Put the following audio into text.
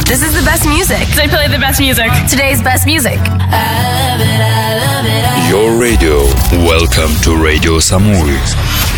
This is the best music. They play the best music. Today's best music. Your radio. Welcome to Radio Samui.